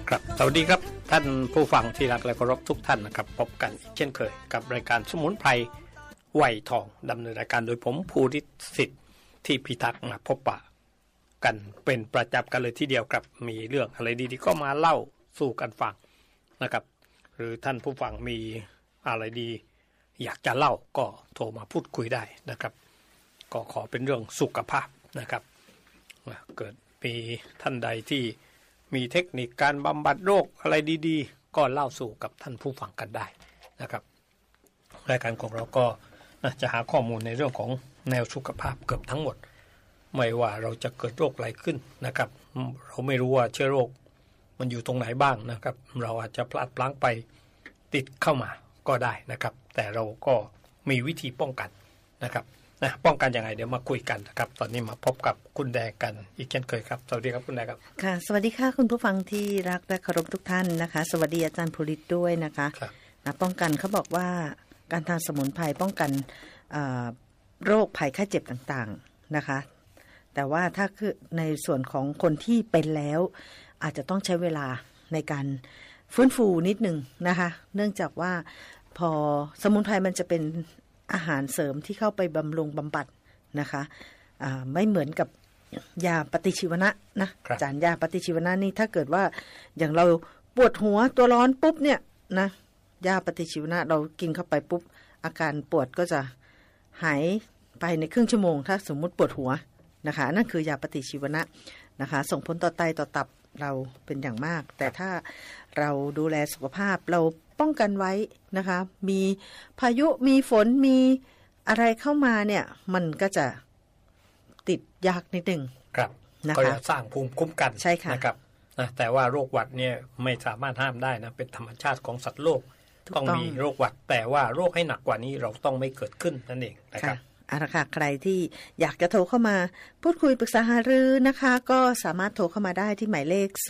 ครับสวัสดีครับท่านผู้ฟังที่รักและเคารพทุกท่านนะครับพบกันอีกเช่นเคยกับรายการสมุนไพรไวยทองดำเนินรายการโดยผมภูริสิทธิ์ที่พิทักษ์มาพบปะกันเป็นประจำกันเลยทีเดียวครับมีเรื่องอะไรดีๆก็มาเล่าสู่กันฟังนะครับหรือท่านผู้ฟังมีอะไรดีอยากจะเล่าก็โทรมาพูดคุยได้นะครับก็ขอเป็นเรื่องสุขภาพนะครับเกิดมีท่านใดที่มีเทคนิคการบำบัดโรคอะไรดีๆก็เล่าสู่กับท่านผู้ฟังกันได้นะครับรายการของเราก็จะหาข้อมูลในเรื่องของแนวสุขภาพเกือบทั้งหมดไม่ว่าเราจะเกิดโรคอะไรขึ้นนะครับเราไม่รู้ว่าเชื้อโรคมันอยู่ตรงไหนบ้างนะครับเราอาจจะพลาดพลั้งไปติดเข้ามาก็ได้นะครับแต่เราก็มีวิธีป้องกันนะครับป้องกันยังไงเดี๋ยวมาคุยกันนะครับตอนนี้มาพบกับคุณแดงกันอีกเช่นเคยครับสวัสดีครับคุณแดงครับค่ะสวัสดีค่ะคุณผู้ฟังที่รักและเคารพทุกท่านนะคะสวัสดีอาจารย์ภูริศด้วยนะคะป้องกันเขาบอกว่าการทานสมุนไพรป้องกันโรคภัยไข้เจ็บต่างๆนะคะแต่ว่าถ้าคือในส่วนของคนที่เป็นแล้วอาจจะต้องใช้เวลาในการฟื้นฟูนิดนึงนะคะเนื่องจากว่าพอสมุนไพรมันจะเป็นอาหารเสริมที่เข้าไปบำรุงบำบัดนะคะไม่เหมือนกับยาปฏิชีวนะนะจานยาปฏิชีวนะนี่ถ้าเกิดว่าอย่างเราปวดหัวตัวร้อนปุ๊บเนี่ยนะยาปฏิชีวนะเรากินเข้าไปปุ๊บอาการปวดก็จะหายไปในครึ่งชั่วโมงถ้าสมมุติปวดหัวนะคะนั่นคือยาปฏิชีวนะนะคะส่งผลต่อไตต่อตับเราเป็นอย่างมากแต่ถ้าเราดูแลสุขภาพเราป้องกันไว้นะคะมีพายุมีฝนมีอะไรเข้ามาเนี่ยมันก็จะติดยากนิดนึงครับก็จะสร้างภูมิคุ้มกันใช่ค่ะนะครับแต่ว่าโรคหวัดเนี่ยไม่สามารถห้ามได้นะเป็นธรรมชาติของสัตว์โลกต้องมีโรคหวัดแต่ว่าโรคให้หนักกว่านี้เราต้องไม่เกิดขึ้นนั่นเองนะครับเอาละค่ะใครที่อยากจะโทรเข้ามาพูดคุยปรึกษาหารือนะคะก็สามารถโทรเข้ามาได้ที่หมายเลข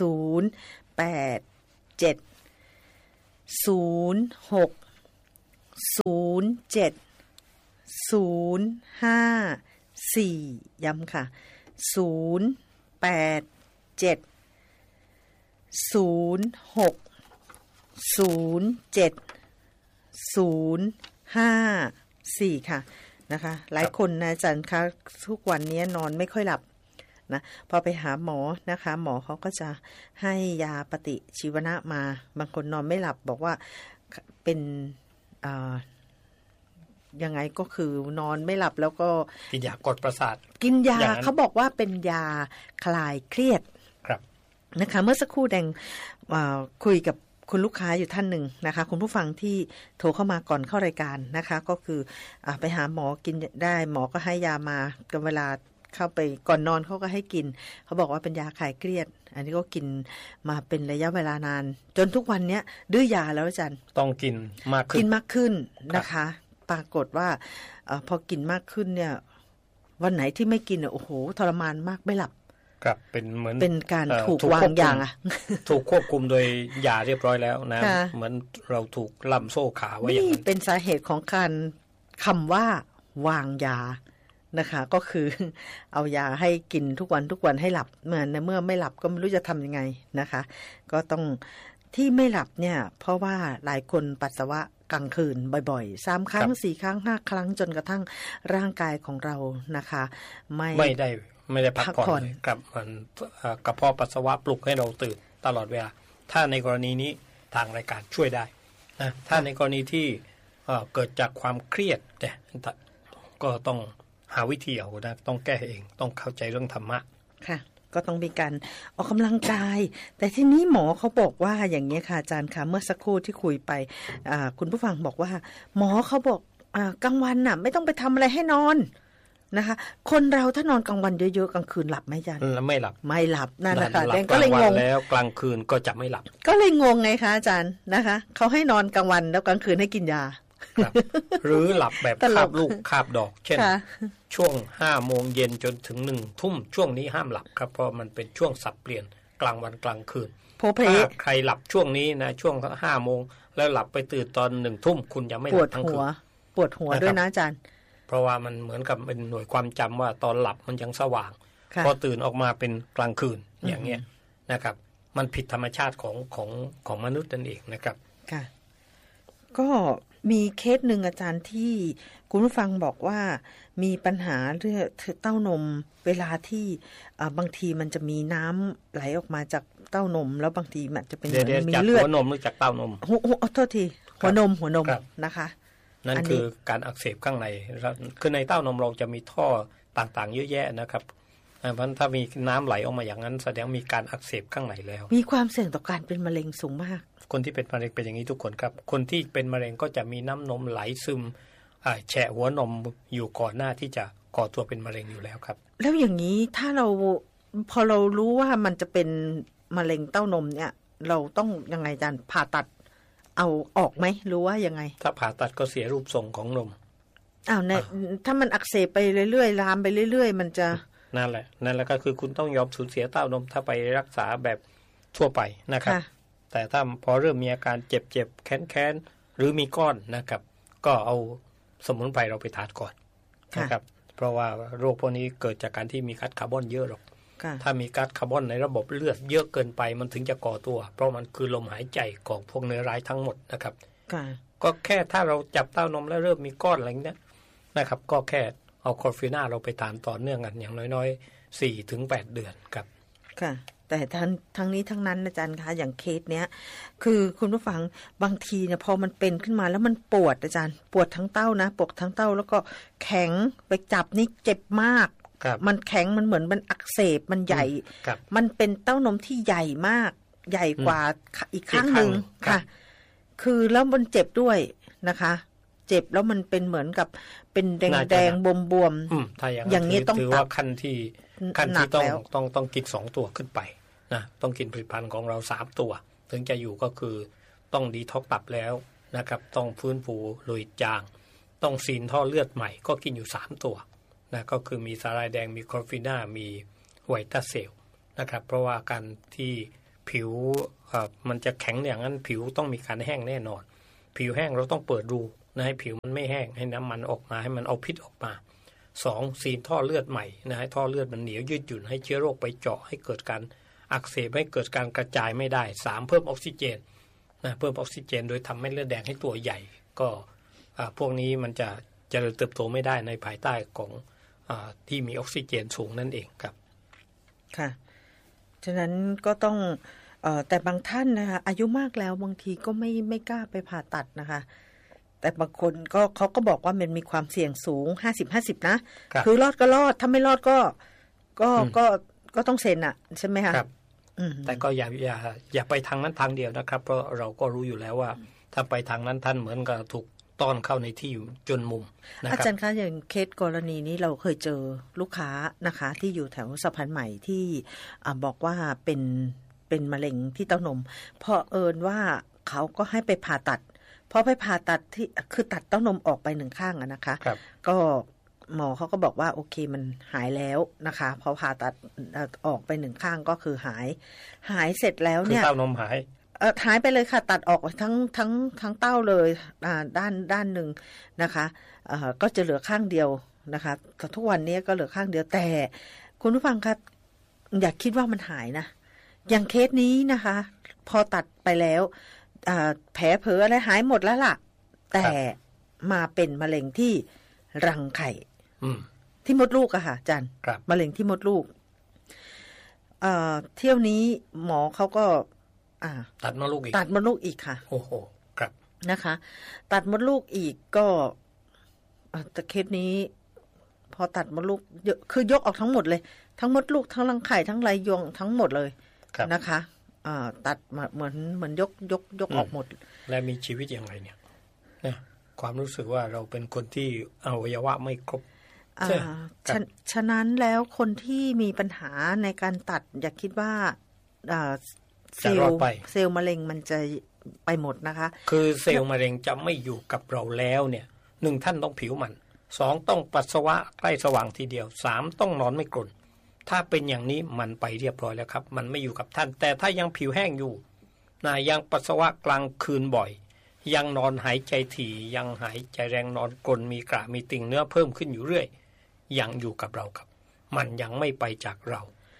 087060705ย้ำค่ะ087060705ค่ะนะคะหลายคนนะอาจารย์คะทุกวันนี้นอนไม่ค่อยหลับนะพอไปหาหมอนะคะหมอเขาก็จะให้ยาปฏิชีวนะมาบางคนนอนไม่หลับบอกว่าเป็นยังไงก็คือนอนไม่หลับแล้วก็กินยากดประสาทกินยาเขาบอกว่าเป็นยาคลายเครียดครับนะคะเมื่อสักครู่แดงคุยกับคุณลูกค้าอยู่ท่านหนึ่งนะคะคุณผู้ฟังที่โทรเข้ามาก่อนเข้ารายการนะคะก็คือไปหาหมอกินได้หมอก็ให้ยามากับเวลาเข้าไปก่อนนอนเขาก็ให้กินเขาบอกว่าเป็นยาคลายเครียดอันนี้ก็กินมาเป็นระยะเวลานานจนทุกวันนี้ดื้อยาแล้วอาจารย์ต้องกินมากขึ้นนะคะปรากฏว่าพอกินมากขึ้นเนี่ยวันไหนที่ไม่กินโอ้โหทรมานมากไม่หลับครับเป็นเหมือนเป็นการถูกวางยาถูกควบคุมโดยยาเรียบร้อยแล้วนะเหมือนเราถูกล่ำโซ่ขาไว้อย่างนั้นเป็นสาเหตุของการคำว่าวางยานะคะก็คือเอายาให้กินทุกวันให้หลับเมื่อไม่หลับก็ไม่รู้จะทำยังไงนะคะก็ต้องที่ไม่หลับเนี่ยเพราะว่าหลายคนปัสสาวะกลางคืนบ่อยๆ3ครั้ง4ครั้ง5ครั้งจนกระทั่งร่างกายของเรานะคะไม่ได้พักผ่อนกับมันกระเพาะปัสสาวะปลุกให้เราตื่นตลอดเวลาถ้าในกรณีนี้ทางรายการช่วยได้นะถ้าในกรณีที่เกิดจากความเครียดเนี่ยก็ต้องหาวิธีเอานะต้องแก้เองต้องเข้าใจเรื่องธรรมะค่ะก็ต้องมีการออกกำลังกายแต่ทีนี้หมอเขาบอกว่าอย่างนี้ค่ะอาจารย์คะเมื่อสักครู่ที่คุยไปคุณผู้ฟังบอกว่าหมอเขาบอกกลางวันน่ะไม่ต้องไปทำอะไรให้นอนนะคะคนเราถ้านอนกลางวันเยอะๆกลางคืนหลับไหมอาจารย์ไม่หลับนั่นแหละค่ะก็เลยงงแล้วกลางคืนก็จะไม่หลับก็เลยงงไงคะอาจารย์นะคะเขาให้นอนกลางวันแล้วกลางคืนให้กินยาหรือหลับแบบคาบลูกคาบดอกเช่นช่วง 5 โมงเย็นจนถึง 1 ทุ่มช่วงนี้ห้ามหลับครับเพราะมันเป็นช่วงสับเปลี่ยนกลางวันกลางคืนถ้าใครหลับช่วงนี้นะช่วง 5 โมงแล้วหลับไปตื่นตอน 1 ทุ่มคุณจะไม่หลับทั้งคืนปวดหัวด้วยนะอาจารย์เพราะว่ามันเหมือนกับเป็นหน่วยความจำว่าตอนหลับมันยังสว่างพอตื่นออกมาเป็นกลางคืนอย่างเงี้ยนะครับมันผิดธรรมชาติของมนุษย์นั่นเองนะครับค่ะก็มีเคสหนึ่งอาจารย์ที่คุณผู้ฟังบอกว่ามีปัญหาเรื่องเต้านมเวลาที่บางทีมันจะมีน้ำไหลออกมาจากเต้านมแล้วบางทีมันจะเป็นเหมือนมีเลือดหัวนมหรือจากเต้านมโทษทีหัวนมนะคะนั่นคือการอักเสบข้างในคือในเต้านมเราจะมีท่อต่างๆเยอะแยะนะครับเพราะฉะนั้นถ้ามีน้ำไหลออกมาอย่างนั้นแสดงมีการอักเสบข้างในแล้วมีความเสี่ยงต่อการเป็นมะเร็งสูงมากคนที่เป็นมะเร็งเป็นอย่างนี้ทุกคนครับคนที่เป็นมะเร็งก็จะมีน้ำนมไหลซึมแฉะหัวนมอยู่ก่อนหน้าที่จะก่อตัวเป็นมะเร็งอยู่แล้วครับแล้วอย่างนี้ถ้าเราพอเรารู้ว่ามันจะเป็นมะเร็งเต้านมเนี่ยเราต้องยังไงอาจารย์ผ่าตัดเอาออกไหมหรือว่ายังไงถ้าผ่าตัดก็เสียรูปทรงของนมเนี่ยถ้ามันอักเสบไปเรื่อยๆลามไปเรื่อยๆมันจะนั่นแหละก็คือคุณต้องยอมสูญเสียเต้านมถ้าไปรักษาแบบทั่วไปนะครับแต่ถ้าพอเริ่มมีอาการเจ็บแค้นหรือมีก้อนนะครับก็เอาสมุนไพรเราไปทานก่อนนะครับเพราะว่าโรคพวกนี้เกิดจากการที่มีก๊าซคาร์บอนเยอะหรอกถ้ามีก๊าซคาร์บอนในระบบเลือดเยอะเกินไปมันถึงจะก่อตัวเพราะมันคือลมหายใจของพวกเนื้อร้ายทั้งหมดนะครับก็แค่ถ้าเราจับเต้านมแล้วเริ่มมีก้อนอะไรเงี้ยนะครับก็แค่เอาคอร์ฟิน่าเราไปทานต่อเนื่องกันอย่างน้อยๆ 4-8 เดือนครับค่ะแต่ทั้งนี้ทั้งนั้นอาจารย์คะอย่างเคสเนี้ยคือคุณผู้ฟังบางทีเนี่ยพอมันเป็นขึ้นมาแล้วมันปวดอาจารย์ปวดทั้งเต้านะปวดทั้งเต้าแล้วก็แข็งไปจับนี่เจ็บมากมันแข็งมันเหมือนมันอักเสบมันใหญ่มันเป็นเต้านมที่ใหญ่มากใหญ่กว่าอีกครั้งหนึ่งค่ะคือแล้วมันเจ็บด้วยนะคะเจ็บแล้วมันเป็นเหมือนกับเป็นแดงบวมๆอย่างนี้ต้องถือว่าขั้นที่ต้องกิน2ตัวขึ้นไปนะต้องกินผลิตภัณฑ์ของเรา3ตัวถึงจะอยู่ก็คือต้องดีท็อกตับแล้วนะครับต้องฟื้นฟูโลหิตจางต้องซีนท่อเลือดใหม่ก็กินอยู่3ตัวนะก็คือมีสาหร่ายแดงมีคอร์ฟิน่ามีไวต้าเซลนะครับเพราะว่าการที่ผิวมันจะแข็งอย่างนั้นผิวต้องมีการแห้งแน่นอนผิวแห้งเราต้องเปิดรูนะให้ผิวมันไม่แห้งให้น้ำมันออกมาให้มันเอาพิษออกมา2ซีนท่อเลือดใหม่นะให้ท่อเลือดมันเหนียวยืดหยุ่นให้เชื้อโรคไปเจาะให้เกิดการอักเสบให้เกิดการกระจายไม่ได้3เพิ่มออกซิเจนนะเพิ่มออกซิเจนโดยทำให้เลือดแดงให้ตัวใหญ่ก็พวกนี้มันจะเจริญเติบโตไม่ได้ในภายใต้ของที่มีออกซิเจนสูงนั่นเองครับค่ะฉะนั้นก็ต้องแต่บางท่านนะคะอายุมากแล้วบางทีก็ไม่กล้าไปผ่าตัดนะคะแต่บางคนก็เขาก็บอกว่ามันมีความเสี่ยงสูง50-50นะคือรอดก็รอดถ้าไม่รอดก็ต้องเซ็นอ่ะใช่ไหมคะแต่ก็อย่าไปทางนั้นทางเดียวนะครับเพราะเราก็รู้อยู่แล้วว่าถ้าไปทางนั้นท่านเหมือนกับถูกต้อนเข้าในที่จนมุมนะครับอาจารย์คะอย่างเคสกรณีนี้เราเคยเจอลูกค้านะคะที่อยู่แถวสะพานใหม่ที่บอกว่าเป็นมะเร็งที่เต้านมพอว่าเขาก็ให้ไปผ่าตัดพอไปผ่าตัดที่คือตัดเต้านมออกไป1ข้างนะคะก็หมอเขาก็บอกว่าโอเคมันหายแล้วนะคะพอผ่าตัดออกไป1ข้างก็คือหายเสร็จแล้วเนี่ยเต้านมหายไปเลยค่ะตัดออกทั้งเต้าเลยด้านหนึ่งนะคะก็จะเหลือข้างเดียวนะคะทุกวันนี้ก็เหลือข้างเดียวแต่คุณผู้ฟังคะอย่าคิดว่ามันหายนะอย่างเคสนี้นะคะพอตัดไปแล้วแผลเผลออะไรหายหมดแล้วล่ะแต่มาเป็นมะเร็งที่รังไข่ที่มดลูกอะค่ะอาจารย์มะเร็งที่มดลูกเที่ยวนี้หมอเขาก็ตัดมดลูกอีกค่ะโอ้โหครับนะคะตัดมดลูกอีกก็แต่เคสนี้พอตัดมดลูกคือยกออกทั้งหมดเลยทั้งมดลูกทั้งรังไข่ทั้งไรยวงทั้งหมดเลยนะคะตัดมาเหมือนยกออกหมดและมีชีวิตอย่างไรเนี่ยนะความรู้สึกว่าเราเป็นคนที่อวัยวะไม่ครบฉะนั้นแล้วคนที่มีปัญหาในการตัดอย่าคิดว่าเซลล์มะเร็งมันจะไปหมดนะคะคือเซลล์มะเร็งจะไม่อยู่กับเราแล้วเนี่ย1ท่านต้องผิวมัน2ต้องปัสสาวะใกล้สว่างทีเดียว3ต้องนอนไม่กรนถ้าเป็นอย่างนี้มันไปเรียบร้อยแล้วครับมันไม่อยู่กับท่านแต่ถ้ายังผิวแห้งอยู่ยังปัสสาวะกลางคืนบ่อยยังนอนหายใจถี่ยังหายใจแรงนอนกรนมีกระมีติ่งเนื้อเพิ่มขึ้นอยู่เรื่อยยังอยู่กับเราครับมันยังไม่ไปจากเรา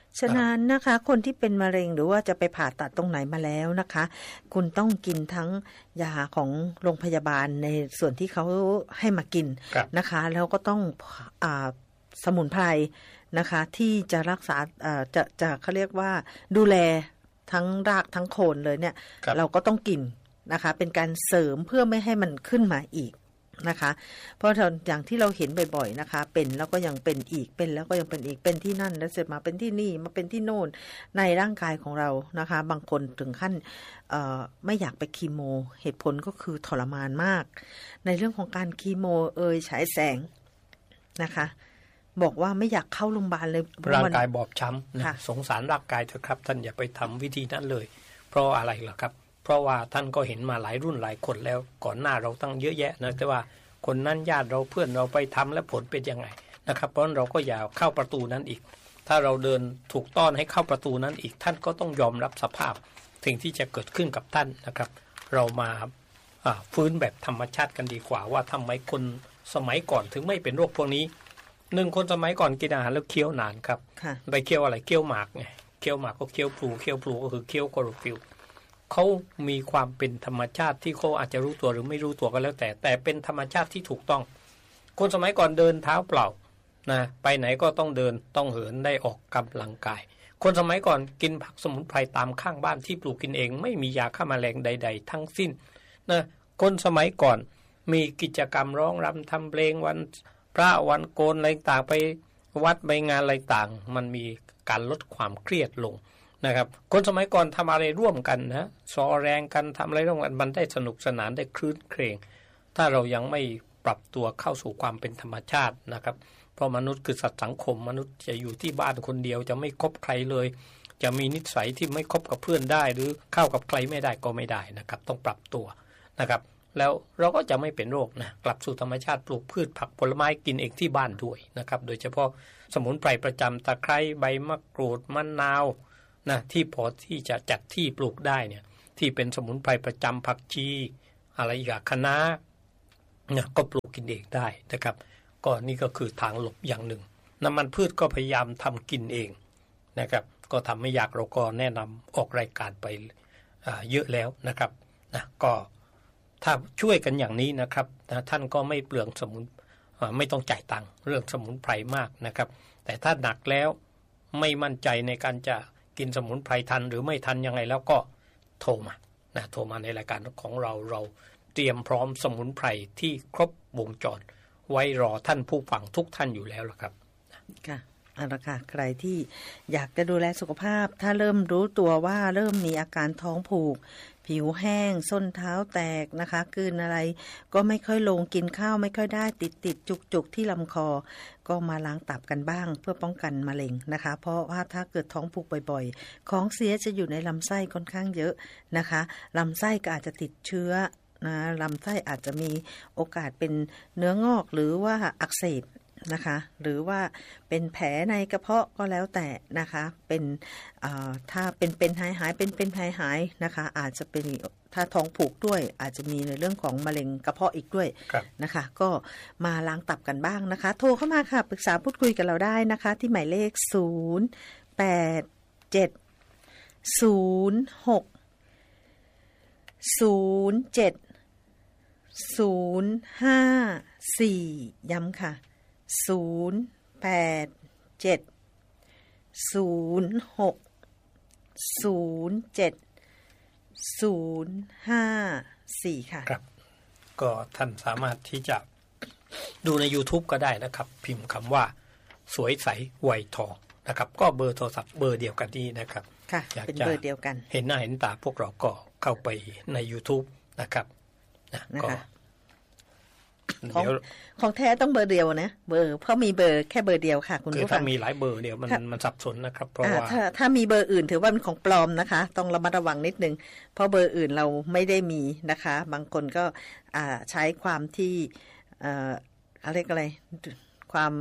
ฉะนั้นนะคะคนที่เป็นมะเร็งหรือว่าจะไปผ่าตัดตรงไหนมาแล้วนะคะคุณต้องกินทั้งยาของโรงพยาบาลในส่วนที่เขาให้มากินนะคะแล้วก็ต้องสมุนไพรนะคะที่จะรักษาจะเขาเรียกว่าดูแลทั้งรากทั้งโคนเลยเนี่ยเราก็ต้องกินนะคะเป็นการเสริมเพื่อไม่ให้มันขึ้นมาอีกนะคะเพราะอย่างที่เราเห็นบ่อยๆนะคะเป็นแล้วก็ยังเป็นอีกเป็นแล้วก็ยังเป็นอีกเป็นที่นั่นแล้วเสร็จมาเป็นที่นี่มาเป็นที่โน่นในร่างกายของเรานะคะบางคนถึงขั้นไม่อยากไปคีโมเหตุผลก็คือทรมานมากในเรื่องของการคีโมฉายแสงนะคะบอกว่าไม่อยากเข้าโรงพยาบาลเลยร่างกายบอบช้ำนะสงสารร่างกายเถอะครับท่านอย่าไปทำวิธีนั้นเลยเพราะอะไรล่ะครับเพราะว่าท่านก็เห็นมาหลายรุ่นหลายคนแล้วก่อนหน้าเราตั้งเยอะแยะนะแต่ว่าคนนั้นญาติเราเพื่อนเราไปทำแล้วผลเป็นยังไงนะครับเพราะเราก็อย่าเข้าประตูนั้นอีกถ้าเราเดินถูกต้อนให้เข้าประตูนั้นอีกท่านก็ต้องยอมรับสภาพสิ่งที่จะเกิดขึ้นกับท่านนะครับเรามาฟื้นแบบธรรมชาติกันดีกว่าว่าทำไมคนสมัยก่อนถึงไม่เป็นโรคพวกนี้คนสมัยก่อนกินอาหารแล้วเคี้ยวนานครับไปเคี้ยวอะไรเคี้ยวหมากไงเคี้ยวหมากก็เคี้ยวพลูก็คือเคี้ยวคลอโรฟิลเขามีความเป็นธรรมชาติที่เขาอาจจะรู้ตัวหรือไม่รู้ตัวก็แล้วแต่เป็นธรรมชาติที่ถูกต้องคนสมัยก่อนเดินเท้าเปล่านะไปไหนก็ต้องเดินต้องเหินได้ออกกำลังกายคนสมัยก่อนกินผักสมุนไพรตามข้างบ้านที่ปลูกกินเองไม่มียาฆ่าแมลงใดๆทั้งสิ้นนะคนสมัยก่อนมีกิจกรรมร้องรำทำเพลงวันพระวันโกนอะไรต่างไปวัดไปงานอะไรต่างมันมีการลดความเครียดลงนะครับคนสมัยก่อนทำอะไรร่วมกันนะซอแรงกันทำอะไรร่วมกันมันได้สนุกสนานได้คลื่นเครงถ้าเรายังไม่ปรับตัวเข้าสู่ความเป็นธรรมชาตินะครับเพราะมนุษย์คือสัตว์สังคมมนุษย์จะอยู่ที่บ้านคนเดียวจะไม่คบใครเลยจะมีนิสัยที่ไม่คบกับเพื่อนได้หรือเข้ากับใครไม่ได้ก็ไม่ได้นะครับต้องปรับตัวนะครับแล้วเราก็จะไม่เป็นโรคนะกลับสู่ธรรมชาติปลูกพืชผักผลไม้กินเองที่บ้านด้วยนะครับโดยเฉพาะสมุนไพรประจำตะไคร้ใบมะกรูดมะนาวนะที่พอที่จะจัดที่ปลูกได้เนี่ยที่เป็นสมุนไพรประจำผักชีอะไรอีกคะน้าเนี่ยก็ปลูกกินเองได้นะครับก็นี่ก็คือทางหลบอย่างหนึ่งน้ำมันพืชก็พยายามทำกินเองนะครับก็ทำไม่ยากเราก็แนะนำออกรายการไปเยอะแล้วนะครับนะก็ถ้าช่วยกันอย่างนี้นะครับนะท่านก็ไม่เปลืองสมุนไม่ต้องจ่ายตังค์เรื่องสมุนไพรมากนะครับแต่ถ้าหนักแล้วไม่มั่นใจในการจะกินสมุนไพรทันหรือไม่ทันยังไงแล้วก็โทรมาในรายการของเราเตรียมพร้อมสมุนไพรที่ครบวงจรไว้รอท่านผู้ฟังทุกท่านอยู่แล้วล่ะครับค่ะเอาละค่ะใครที่อยากจะดูแลสุขภาพถ้าเริ่มรู้ตัวว่าเริ่มมีอาการท้องผูกผิวแห้งส้นเท้าแตกนะคะกลืนอะไรก็ไม่ค่อยลงกินข้าวไม่ค่อยได้ติดจุกที่ลำคอก็มาล้างตับกันบ้างเพื่อป้องกันมะเร็งนะคะเพราะว่าถ้าเกิดท้องผูกบ่อยๆของเสียจะอยู่ในลำไส้ค่อนข้างเยอะนะคะลำไส้ก็อาจจะติดเชื้อนะลำไส้อาจจะมีโอกาสเป็นเนื้องอกหรือว่าอักเสบนะคะหรือว่าเป็นแผลในกระเพาะก็แล้วแต่นะคะเป็นถ้าเป็นหายเป็นหายนะคะอาจจะเป็นถ้าท้องผูกด้วยอาจจะมีในเรื่องของมะเร็งกระเพาะอีกด้วยนะคะก็มาล้างตับกันบ้างนะคะโทรเข้ามาค่ะปรึกษาพูดคุยกับเราได้นะคะที่หมายเลข0870060705ย้ำค่ะ0870060705 ครับก็ท่านสามารถที่จะดูใน YouTube ก็ได้นะครับพิมพ์คำว่าสวยใสวัยทองนะครับก็เบอร์โทรศัพท์เบอร์เดียวกันนี้นะครับค่ะเป็นเบอร์เดียวกันเห็นหน้าเห็นตาพวกเราก็เข้าไปใน YouTube นะครับนะคะของแท้ต้องเบอร์เดียวนะเบอร์เพราะมีเบอร์แค่เบอร์เดียวค่ะคุณผู้ฟังถ้ามีหลายเบอร์เดียวมันสับสนนะครับเพราะว่าถ้ามีเบอร์อื่นถือว่าเป็นของปลอมนะคะต้องระมัดระวังนิดนึงเพราะเบอร์อื่นเราไม่ได้มีนะคะบางคนก็ใช้ความที่อะไรความ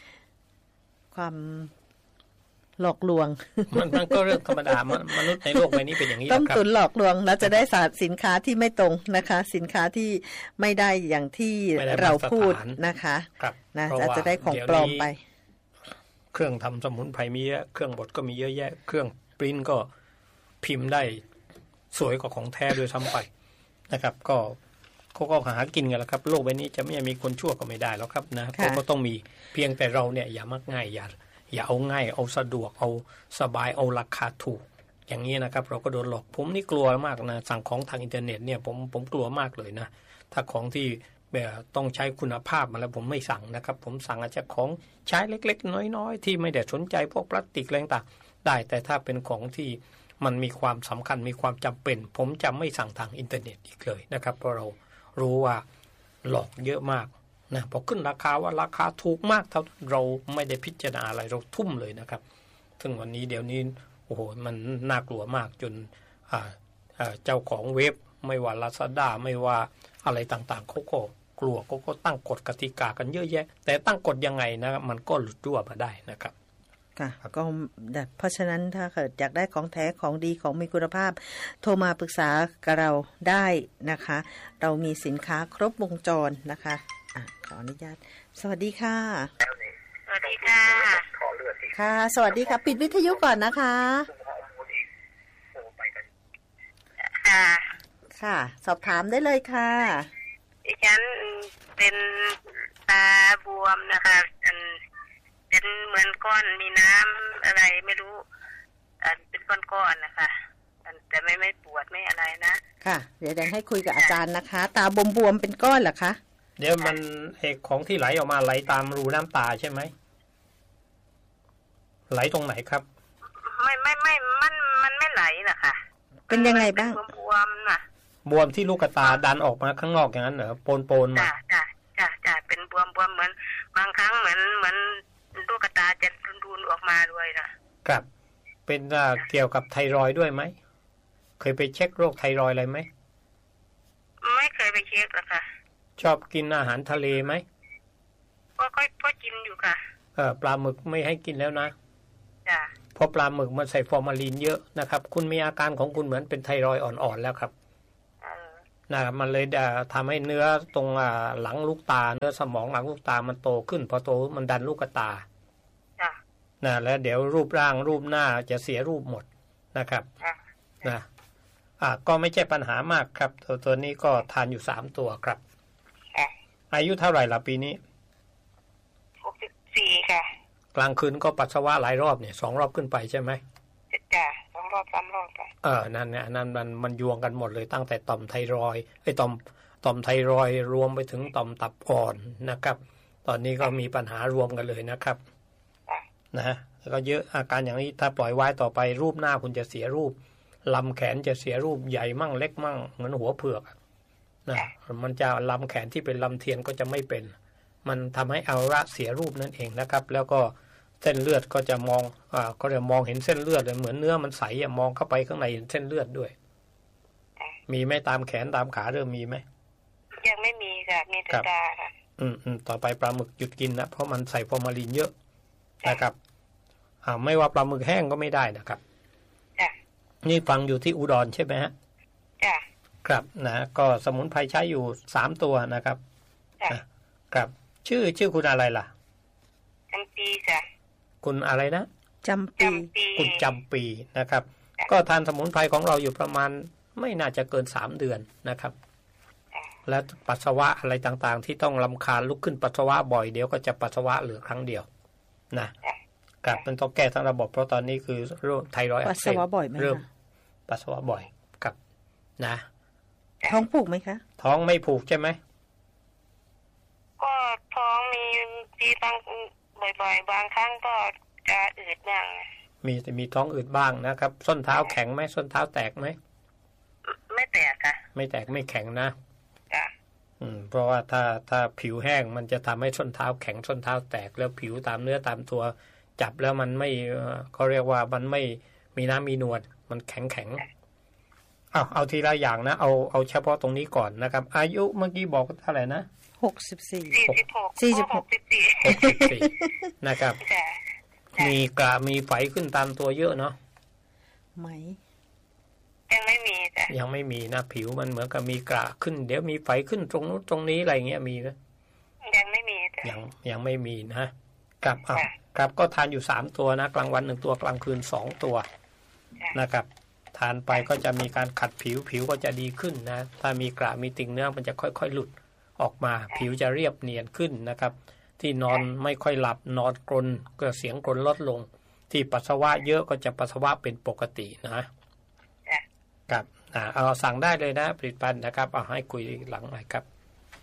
หลอกลวงมันก็เรื่องธรรมดามนุษย์ในโลกใบนี้เป็นอย่างนี้ต้องตุนหลอกลวงแล้วจะได้สินค้าที่ไม่ตรงนะคะสินค้าที่ไม่ได้อย่างที่เราพูดนะคะนะจะได้ของปลอมไปเครื่องทำสมุนไพรมีเยอะเครื่องบดก็มีเยอะแยะเครื่องปริ้นก็พิมพ์ได้สวยกว่าของแท้ด้วยซ้ำไปนะครับก็เขาก็หากินกันแล้วครับโลกใบนี้จะไม่มีคนชั่วก็ไม่ได้แล้วครับนะเขาก็ต้องมีเพียงแต่เราเนี่ยอย่ามักง่ายอย่าเอาง่ายเอาสะดวกเอาสบายเอาราคาถูกอย่างนี้นะครับเราก็โดนหลอกผมนี่กลัวมากนะสั่งของทางอินเทอร์เน็ตเนี่ยผมกลัวมากเลยนะถ้าของที่ต้องใช้คุณภาพมาแล้วผมไม่สั่งนะครับผมสั่งอาจจะของใช้เล็กๆน้อยๆที่ไม่ได้สนใจพวกพลาสติกอะไรต่างได้แต่ถ้าเป็นของที่มันมีความสำคัญมีความจำเป็นผมจะไม่สั่งทางอินเทอร์เน็ตอีกเลยนะครับเพราะเรารู้ว่าหลอกเยอะมากนะพอขึ้นราคาว่าราคาถูกมากเท่าเราไม่ได้พิจารณาอะไรเราทุ่มเลยนะครับซึ่งวันนี้เดี๋ยวนี้โอ้โหมันน่ากลัวมากจนเจ้าของเว็บไม่ว่า Lazada ไม่ว่าอะไรต่างๆเขาก็กลัวเขาก็ตั้งกฎกติกากันเยอะแยะแต่ตั้งกฎยังไงนะมันก็หลุดรั่วมาได้นะครับค่ะก็เพราะฉะนั้นถ้าเกิดอยากได้ของแท้ของดีของมีคุณภาพโทรมาปรึกษากับเราได้นะคะเรามีสินค้าครบวงจรนะคะขออนุญาตสวัสดีค่ะสวัสดีค่ะค่ะสวัสดีค่ะปิดวิทยุก่อนนะคะค่ะสอบถามได้เลยค่ะดิฉันเป็นตาบวมนะคะเป็นเหมือนก้อนมีน้ำอะไรไม่รู้เป็นก้อนๆนะคะแต่ไม่ปวดไม่อะไรนะค่ะเดี๋ยวให้คุยกับอาจารย์นะคะตาบวมๆเป็นก้อนเหรอคะเดี๋ยวมันของที่ไหลออกมาไหลตามรูน้ำตาใช่ไหมไหลตรงไหนครับไม่มันไม่ไหลนะคะเป็นยังไงบ้างบวมๆน่ะบวมที่ลูกตาดันออกมาข้างนอกอย่างนั้นเหรอโปนมาจ้ะเป็นบวมเหมือนบางครั้งเหมือนลูกตาจะรุนๆออกมาด้วยนะครับเป็นเกี่ยวกับไทรอยด์ด้วยไหมเคยไปเช็คโรคไทรอยด์อะไรไหมไม่เคยไปเช็คหรอกค่ะชอบกินอาหารทะเลไหมก็กินอยู่ค่ะปลาหมึกไม่ให้กินแล้วนะจ้ะเพราะปลาหมึกมันใส่ฟอร์มาลีนเยอะนะครับคุณมีอาการของคุณเหมือนเป็นไทรอยด์อ่อนๆแล้วครับนะมันเลยทำให้เนื้อตรงหลังลูกตาเนื้อสมองหลังลูกตามันโตขึ้นพอโตมันดันลูกตานะแล้วเดี๋ยวรูปร่างรูปหน้าจะเสียรูปหมดนะครับนะก็ไม่ใช่ปัญหามากครับตัวนี้ก็ทานอยู่3ตัวครับอายุเท่าไหร่ล่ะปีนี้ 64ค่ะกลางคืนก็ปัสสาวะหลายรอบเนี่ย2 รอบขึ้นไปใช่ไหมจ้ะ2 รอบ 3 รอบค่ะนั่นเนี่ยนั่นมันยวงกันหมดเลยตั้งแต่ต่อมไทรอยด์ต่อมไทรอยด์รวมไปถึงต่อมตับอ่อนนะครับตอนนี้ก็มีปัญหารวมกันเลยนะครับนะแล้วก็เยอะอาการอย่างนี้ถ้าปล่อยไว้ต่อไปรูปหน้าคุณจะเสียรูปลำแขนจะเสียรูปใหญ่มั่งเล็กมั่งเหมือนหัวเผือกนะมันจะลำแขนที่เป็นลำเทียนก็จะไม่เป็นมันทำให้อวัยวะเสียรูปนั่นเองนะครับแล้วก็เส้นเลือดก็จะมองก็จะมองเห็นเส้นเลือดเลยเหมือนเนื้อมันใสมองเข้าไปข้างในเห็นเส้นเลือดด้วยมีไหมตามแขนตามขาเริ่มมีไหมยังไม่มีค่ะมีแต่ตาค่ะต่อไปปลาหมึกหยุดกินนะเพราะมันใส่ฟอร์มาลีนเยอะนะครับไม่ว่าปลาหมึกแห้งก็ไม่ได้นะครับนี่ฟังอยู่ที่อุดรใช่ไหมฮะจ้ะครับนะก็สมุนไพรใช้อยู่3 ตัวนะครับครับชื่อคุณอะไรล่ะจำปีจ้ะคุณอะไรนะจำปีคุณจำปีนะครับก็ทานสมุนไพรของเราอยู่ประมาณไม่น่าจะเกิน3 เดือนนะครับและปัสสาวะอะไรต่างๆที่ต้องรำคาญลุกขึ้นปัสสาวะบ่อยเดี๋ยวก็จะปัสสาวะเหลือครั้งเดียวนะครับมันต้องแก้ทั้งระบบเพราะตอนนี้คือโรคไทรอยด์อักเสบเริ่มปัสสาวะบ่อยครับนะท้องผูกไหมคะท้องไม่ผูกใช่ไหมก็ท้องมีบางบ่อยๆบางครั้งก็จะอืดบ้างมีท้องอืดบ้างนะครับส้นเท้าแข็งไหมส้นเท้าแตกไหมไม่แตกค่ะไม่แตกไม่แข็งนะจ้ะเพราะว่าถ้าผิวแห้งมันจะทำให้ส้นเท้าแข็งส้นเท้าแตกแล้วผิวตามเนื้อตามตัวจับแล้วมันไม่เขาเรียกว่ามันไม่มีน้ำมีนวลมันแข็งเอาทีละอย่างนะเอาเฉพาะตรงนี้ก่อนนะครับอายุเมื่อกี้บอกเท่าไหร่นะ 46 นะครับมีไฝขึ้นตามตัวเยอะเนาะไหมยังไม่มีจ้ะยังไม่มีนะผิวมันเหมือนกับมีกระขึ้นเดี๋ยวมีไฝขึ้นตรงนู้นตรงนี้อะไรเงี้ยมีไหมยังไม่มีจ้ะยังไม่มีนะครับครับก็ทานอยู่3ตัวนะกลางวัน1ตัวกลางคืน2ตัวนะครับทานไปก็จะมีการขัดผิวก็จะดีขึ้นนะถ้ามีกระมีติ่งเนื้อมันจะค่อยๆหลุดออกมาผิวจะเรียบเนียนขึ้นนะครับที่นอนไม่ค่อยหลับนอนกรนก็เสียงกรนลดลงที่ปัสสาวะเยอะก็จะปัสสาวะเป็นปกตินะครับเอาสั่งได้เลยนะผลิตภัณฑ์นะครับเอาให้คุยหลังหน่อยครับ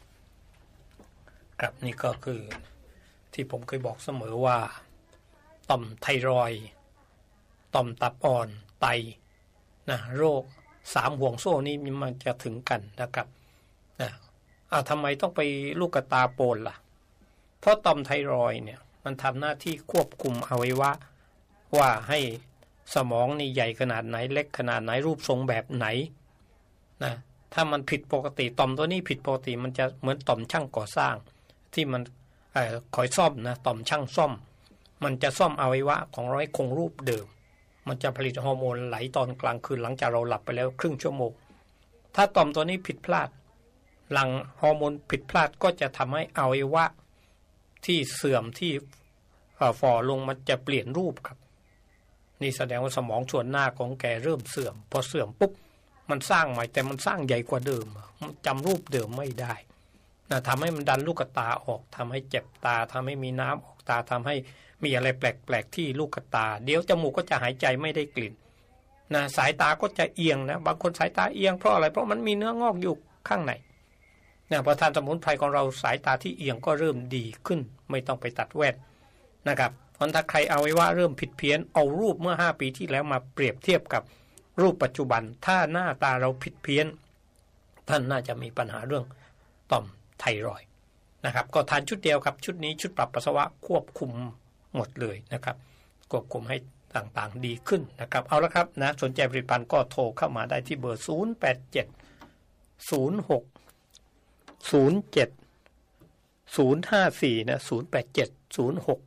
ครับนี่ก็คือที่ผมเคยบอกเสมอว่าต่อมไทรอยด์ต่อมตับอ่อนไตนะโรค3ห่วงโซ่นี้มันจะถึงกันนะครับทำไมต้องไปลูกตาโปนล่ะเพราะต่อมไทรอยด์เนี่ยมันทำหน้าที่ควบคุมอวัยวะว่าให้สมองนี่ใหญ่ขนาดไหนเล็กขนาดไหนรูปทรงแบบไหนนะถ้ามันผิดปกติต่อมตัวนี้ผิดปกติมันจะเหมือนต่อมช่างก่อสร้างที่มันคอยซ่อมนะต่อมช่างซ่อมมันจะซ่อมอวัยวะของเราให้คงรูปเดิมมันจะผลิตฮอร์โมนไหลตอนกลางคืนหลังจากเราหลับไปแล้วครึ่งชั่วโมงถ้าต่อมตัวนี้ผิดพลาดหลั่งฮอร์โมนผิดพลาดก็จะทำให้อวัยวะที่เสื่อมที่ฝ่อลงมันจะเปลี่ยนรูปครับนี่แสดงว่าสมองส่วนหน้าของแกเริ่มเสื่อมพอเสื่อมปุ๊บมันสร้างใหม่แต่มันสร้างใหญ่กว่าเดิมมันจำรูปเดิมไม่ได้นะทำให้มันดันลูกตาออกทำให้เจ็บตาทำให้มีน้ำออกตาทำให้มีอะไรแปลกๆที่ลูกตาเดี๋ยวจมูกก็จะหายใจไม่ได้กลิ่นนะสายตาก็จะเอียงนะบางคนสายตาเอียงเพราะอะไรเพราะมันมีเนื้องอกอยู่ข้างในนะพอทานสมุนไพรของเราสายตาที่เอียงก็เริ่มดีขึ้นไม่ต้องไปตัดแว่นนะครับเพราะถ้าใครเอาไว้ว่าเริ่มผิดเพี้ยนเอารูปเมื่อ5ปีที่แล้วมาเปรียบเทียบกับรูปปัจจุบันถ้าหน้าตาเราผิดเพี้ยนท่านน่าจะมีปัญหาเรื่องต่อมไทรอยด์นะครับก็ทานชุดเดียวครับชุดนี้ชุดปรับปัสสาวะควบคุมหมดเลยนะครับควบคุมให้ต่างๆดีขึ้นนะครับเอาละครับนะสนใจผลิตภัณฑ์ก็โทรเข้ามาได้ที่เบอร์087 06 07 054นะ087 06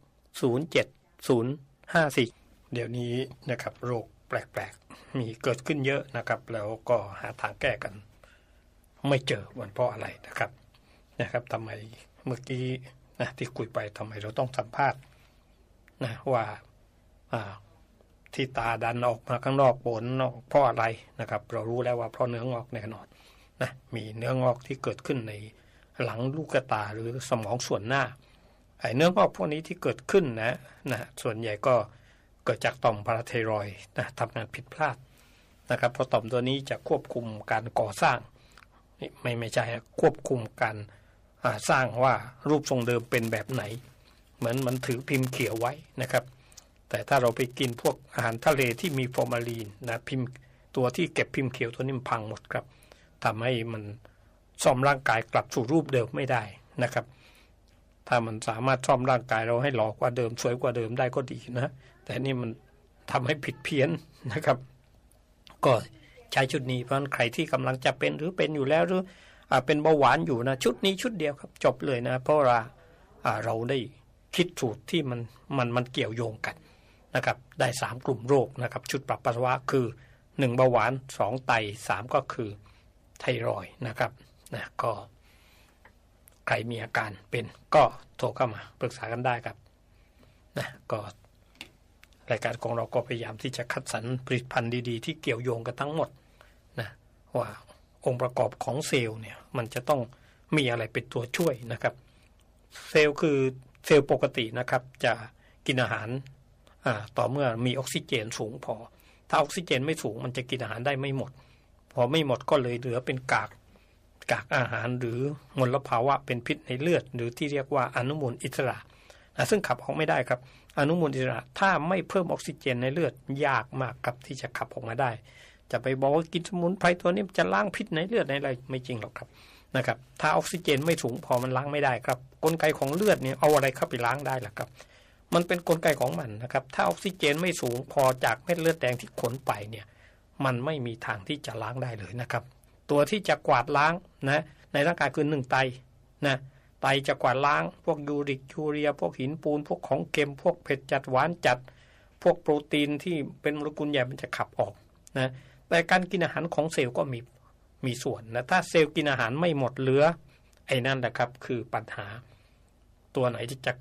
07 054เดี๋ยวนี้นะครับโรคแปลกๆมีเกิดขึ้นเยอะนะครับแล้วก็หาทางแก้กันไม่เจอมันเพราะอะไรนะครับทำไมเมื่อกี้นะที่คุยไปทำไมเราต้องสัมภาษณ์นะว่าที่ตาดันออกมาข้างนอกโปนออกเพราะอะไรนะครับเรารู้แล้วว่าเพราะเนื้องอกแน่นอนนะมีเนื้องอกที่เกิดขึ้นในหลังลูกตาหรือสมองส่วนหน้าไอ้เนื้องอกพวกนี้ที่เกิดขึ้นนะส่วนใหญ่ก็เกิดจากต่อมพาราไทรอยด์นะทำงานผิดพลาดนะครับเพราะต่อมตัวนี้จะควบคุมการก่อสร้างไม่ใช่ควบคุมการสร้างว่ารูปทรงเดิมเป็นแบบไหนเหมือนมันถือพิมพ์เขียวไว้นะครับแต่ถ้าเราไปกินพวกอาหารทะเลที่มีฟอร์มาลีนนะพิมพ์ตัวที่เก็บพิมพ์เขียวตัวนี้มันพังหมดครับทำให้มันซ่อมร่างกายกลับสู่รูปเดิมไม่ได้นะครับถ้ามันสามารถซ่อมร่างกายเราให้หล่อกว่าเดิมสวยกว่าเดิมได้ก็ดีนะแต่นี่มันทำให้ผิดเพี้ยนนะครับก็ใช้ชุดนี้เพราะใครที่กำลังจะเป็นหรือเป็นอยู่แล้วหรือเป็นเบาหวานอยู่นะชุดนี้ชุดเดียวครับจบเลยนะเพราะว่าเราได้คิดสูตรที่มันเกี่ยวโยงกันนะครับได้3กลุ่มโรคนะครับชุดปรับปัสสาวะคือ1เบาหวาน2ไต3ก็คือไทรอยด์นะครับนะก็ใครมีอาการเป็นก็โทรเข้ามาปรึกษากันได้ครับนะก็รายการของเราก็พยายามที่จะคัดสรรผลิตภัณฑ์ดีๆที่เกี่ยวโยงกันทั้งหมดนะว่าองค์ประกอบของเซลล์เนี่ยมันจะต้องมีอะไรเป็นตัวช่วยนะครับเซลล์คือเซลล์ปกตินะครับจะกินอาหารต่อเมื่อมีออกซิเจนสูงพอถ้าออกซิเจนไม่สูงมันจะกินอาหารได้ไม่หมดพอไม่หมดก็เลยเหลือเป็นกากอาหารหรือมลภาวะเป็นพิษในเลือดหรือที่เรียกว่าอนุมูลอิสระซึ่งขับออกไม่ได้ครับอนุมูลอิสระถ้าไม่เพิ่มออกซิเจนในเลือดยากมากครับที่จะขับออกมาได้จะไปบอกว่ากินสมุนไพรตัวนี้จะล้างพิษในเลือดในอะไรไม่จริงหรอกครับนะครับถ้าออกซิเจนไม่สูงพอมันล้างไม่ได้ครับกลไกของเลือดเนี่ยเอาอะไรเข้าไปล้างได้ล่ะครับมันเป็นกลไกของมันนะครับถ้าออกซิเจนไม่สูงพอจากเม็ดเลือดแดงที่ขนไปเนี่ยมันไม่มีทางที่จะล้างได้เลยนะครับตัวที่จะกวาดล้างนะในร่างกายคือ1ไตนะไตจะกวาดล้างพวกยูริกยูเรียพวกหินปูนพวกของเค็มพวกเผ็ดจัดหวานจัดพวกโปรตีนที่เป็นโมเลกุลใหญ่มันจะขับออกนะแต่การกินอาหารของเซลล์ก็มีส่วนนะถ้าเซลล์กินอาหารไม่หมดเหลือไอ้นั่นแหละครับคือปัญหาตัวไหนที่จะขับ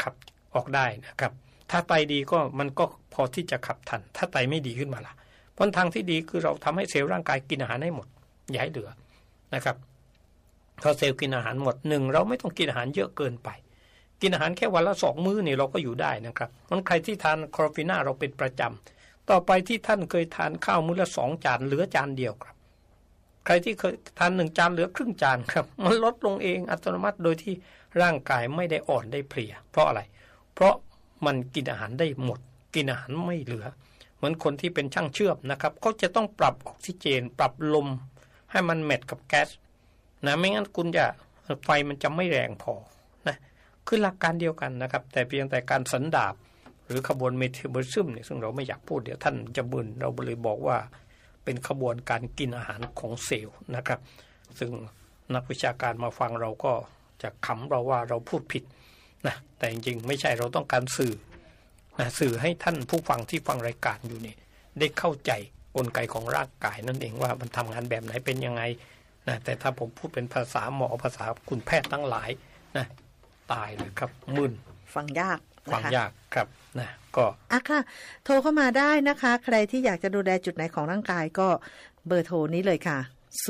ออกได้นะครับถ้าไตดีก็มันก็พอที่จะขับทันถ้าไตไม่ดีขึ้นมาล่ะเพราะทางที่ดีคือเราทำให้เซลล์ร่างกายกินอาหารให้หมดอย่าให้เหลือนะครับพอเซลล์กินอาหารหมด1เราไม่ต้องกินอาหารเยอะเกินไปกินอาหารแค่วันละ2มื้อนี่เราก็อยู่ได้นะครับมันใครที่ทานคลอโรฟิน่าเราเป็นประจำต่อไปที่ท่านเคยทานข้าวมื้อละ2จานเหลือจานเดียวครับใครที่เคยทาน1จานเหลือครึ่งจานครับมันลดลงเองอัตโนมัติโดยที่ร่างกายไม่ได้อ่อนได้เพลียเพราะอะไรเพราะมันกินอาหารได้หมดกินอาหารไม่เหลือเหมือนคนที่เป็นช่างเชื่อมนะครับเขาจะต้องปรับออกซิเจนปรับลมให้มันแมทกับแก๊สนะไม่งั้นคุณจะไฟมันจะไม่แรงพอนะคือหลักการเดียวกันนะครับแต่เพียงแต่การสันดาบหรือขบวนเมตาบอลิซึมเนี่ยซึ่งเราไม่อยากพูดเดี๋ยวท่านจะบึนเราเลยบอกว่าเป็นขบวนการกินอาหารของเซลล์นะครับซึ่งนักวิชาการมาฟังเราก็จะขำเราว่าเราพูดผิดนะแต่จริงๆไม่ใช่เราต้องการสื่อนะสื่อให้ท่านผู้ฟังที่ฟังรายการอยู่นี่ได้เข้าใจกลไกของร่างกายนั่นเองว่ามันทำงานแบบไหนเป็นยังไงนะแต่ถ้าผมพูดเป็นภาษาหมอภาษาคุณแพทย์ทั้งหลายนะตายเลยครับมึนฟังยากครับนะก็ค่ะโทรเข้ามาได้นะคะใครที่อยากจะดูแลจุดไหนของร่างกายก็เบอร์โทรนี้เลยค่ะ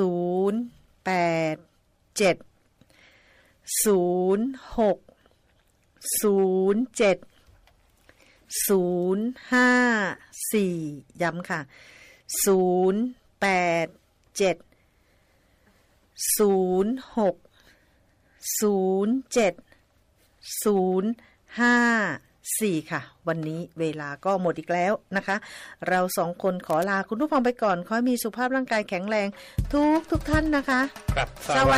087060705 ย้ำค่ะ087060705 ค่ะวันนี้เวลาก็หมดอีกแล้วนะคะเรา2คนขอลาคุณผู้ฟังไปก่อนขอให้มีสุขภาพร่างกายแข็งแรงทุกท่านนะคะครับ